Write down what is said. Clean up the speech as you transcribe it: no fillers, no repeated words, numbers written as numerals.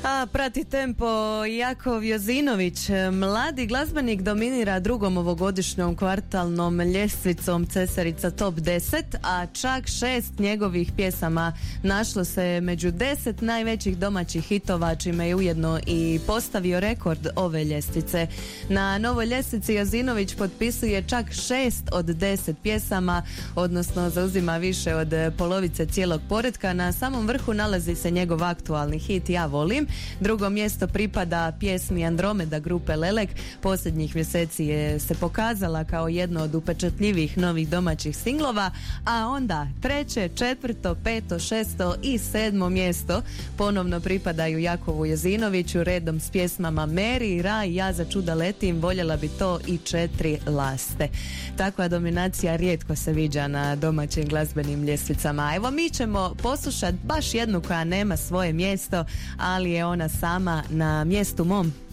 A prati tempo Jakov Jozinović. Mladi glazbenik dominira drugom ovogodišnjom kvartalnom ljestvicom Cesarica Top 10, a čak 6 njegovih pjesama našlo se među 10 najvećih domaćih hitova, čime je ujedno i postavio rekord ove ljestvice. Na novoj ljestvici Jozinović potpisuje čak 6 od 10 pjesama, odnosno zauzima više od polovice cijelog poretka. Na samom vrhu nalazi se njegov aktualni hit Ja volim. Drugo mjesto pripada pjesmi Andromeda grupe Lelek. Posljednjih mjeseci je se pokazala kao jedno od upečatljivih novih domaćih singlova, a onda treće, četvrto, peto, šesto i sedmo mjesto ponovno pripadaju Jakovu Jozinoviću redom s pjesmama Meri, Raj, Ja za čuda letim, Voljela bi to i Četiri laste. Takva dominacija rijetko se viđa na domaćim glazbenim ljestvicama. Evo, mi ćemo poslušati baš jednu koja nema svoje mjesto, ali je ona sama na mjestu mom.